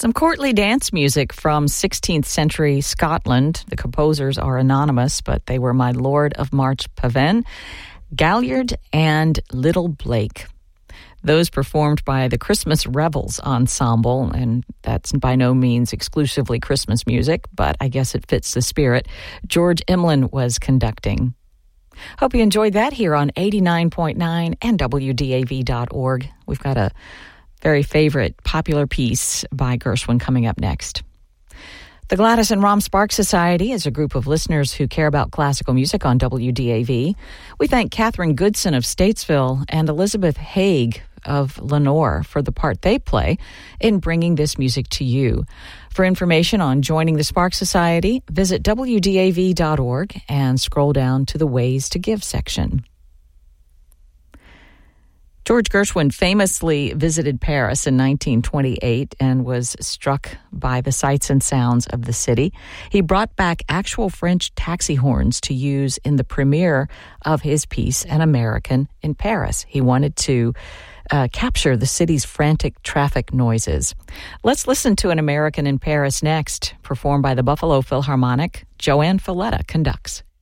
Some courtly dance music from 16th century Scotland. The composers are anonymous, but they were my Lord of Marchpavin, Galliard, and Little Blake. Those performed by the Christmas Revels Ensemble, and that's by no means exclusively Christmas music, but I guess it fits the spirit. George Imlin was conducting. Hope you enjoyed that here on 89.9 and WDAV.org. We've got a very favorite popular piece by Gershwin coming up next. The Gladys and Rom Sparks Society is a group of listeners who care about classical music on WDAV. We thank Catherine Goodson of Statesville and Elizabeth Haig of Lenore for the part they play in bringing this music to you. For information on joining the Sparks Society, visit WDAV.org and scroll down to the Ways to Give section. George Gershwin famously visited Paris in 1928 and was struck by the sights and sounds of the city. He brought back actual French taxi horns to use in the premiere of his piece, An American in Paris. He wanted to capture the city's frantic traffic noises. Let's listen to An American in Paris next, performed by the Buffalo Philharmonic. Joanne Falletta conducts.